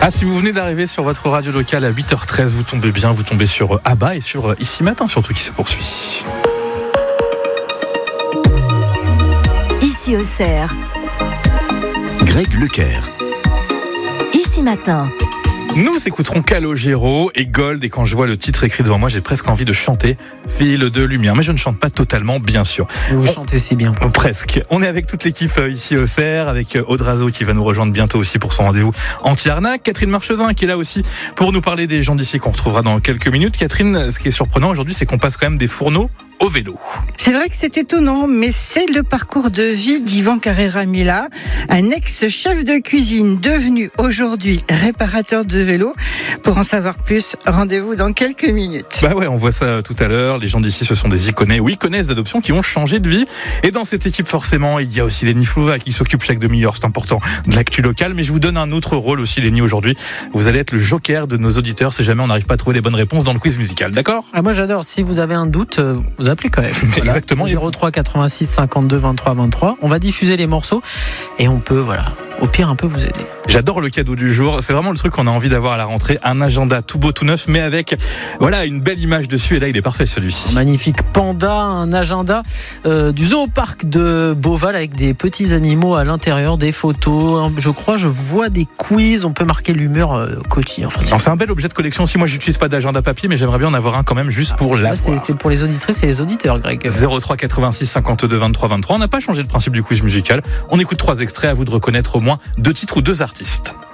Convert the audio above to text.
Ah, si vous venez d'arriver sur votre radio locale à 8h13, vous tombez bien, vous tombez sur ABBA et sur Ici Matin surtout qui se poursuit. Ici Auxerre. Greg Leclerc. Ici Matin. Nous écouterons Calogero et Gold, et quand je vois le titre écrit devant moi, j'ai presque envie de chanter Ville de lumière, mais je ne chante pas totalement, bien sûr. Vous chantez si bien. Presque. On est avec toute l'équipe ici au Auxerre, avec Audrazo qui va nous rejoindre bientôt aussi pour son rendez-vous anti-arnaque, Catherine Marchesin qui est là aussi pour nous parler des gens d'ici qu'on retrouvera dans quelques minutes. Catherine, ce qui est surprenant aujourd'hui, c'est qu'on passe quand même des fourneaux au vélo. C'est vrai que c'est étonnant, mais c'est le parcours de vie d'Ivan Carrera Mila, un ex-chef de cuisine devenu aujourd'hui réparateur de vélo. Pour en savoir plus, rendez-vous dans quelques minutes. Bah ouais, on voit ça tout à l'heure. Les gens d'ici, ce sont des iconés ou iconaises d'adoption qui ont changé de vie. Et dans cette équipe, forcément, il y a aussi Lénie Flouva qui s'occupe chaque demi-heure, c'est important, de l'actu locale. Mais je vous donne un autre rôle aussi, Lénie, aujourd'hui. Vous allez être le joker de nos auditeurs si jamais on n'arrive pas à trouver les bonnes réponses dans le quiz musical. D'accord ? Ah, moi j'adore. Si vous avez un doute, vous appelez quand même. Voilà. Exactement. 03 86 52 23 23. On va diffuser les morceaux et on peut, au pire, un peu vous aider. J'adore le cadeau du jour. C'est vraiment le truc qu'on a envie d'avoir à la rentrée. Un agenda tout beau, tout neuf, mais avec, une belle image dessus. Et là, il est parfait, celui-ci. Un magnifique panda, un agenda du zooparc de Beauval avec des petits animaux à l'intérieur, des photos. Je vois des quiz. On peut marquer l'humeur quotidienne. C'est un bel objet de collection aussi. Moi, j'utilise pas d'agenda papier, mais j'aimerais bien en avoir un quand même juste pour l'avoir. C'est pour les auditrices et les auditeurs, Greg. 03 86 52 23 23. On n'a pas changé le principe du quiz musical. On écoute 3 extraits. À vous de reconnaître au moins 2 titres ou 2 artistes.